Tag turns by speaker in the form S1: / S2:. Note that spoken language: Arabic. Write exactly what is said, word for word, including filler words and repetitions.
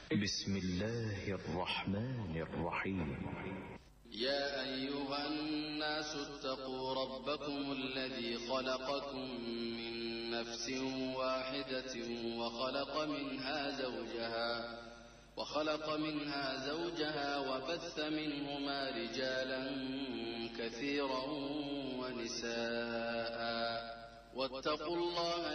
S1: بسم الله الرحمن الرحيم.
S2: يا أيها الناس اتقوا ربكم الذي خلقكم من نفس واحدة وخلق منها زوجها وخلق منها زوجها وبث منهما رجالا كثيرا ونساء واتقوا الله